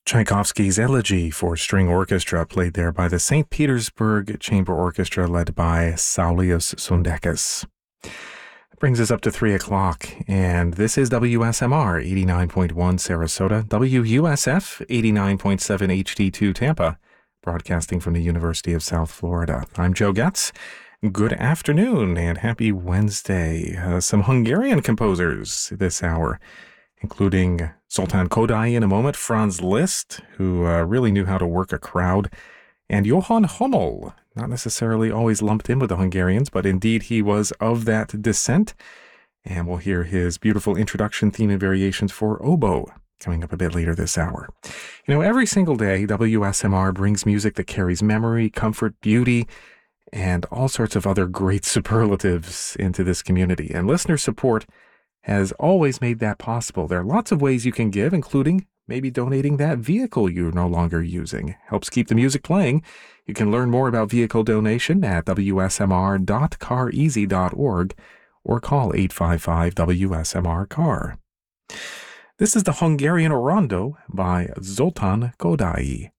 Tchaikovsky's Elegy for String Orchestra, played there by the St. Petersburg Chamber Orchestra, led by Saulius Sondekis. Brings us up to 3 o'clock, and this is WSMR 89.1 Sarasota, WUSF 89.7 HD2 Tampa, broadcasting from the University of South Florida. I'm Joe Getz. Good afternoon and happy Wednesday. Some Hungarian composers this hour, including Zoltán Kodály in a moment, Franz Liszt, who really knew how to work a crowd, and Johann Hummel, not necessarily always lumped in with the Hungarians, but indeed he was of that descent. And we'll hear his beautiful introduction theme and variations for oboe coming up a bit later this hour. You know, every single day, WSMR brings music that carries memory, comfort, beauty, and all sorts of other great superlatives into this community. And listener support has always made that possible. There are lots of ways you can give, including maybe donating that vehicle you're no longer using. Helps keep the music playing. You can learn more about vehicle donation at wsmr.careasy.org or call 855-WSMR-CAR. This is the Hungarian Rondo by Zoltán Kodály.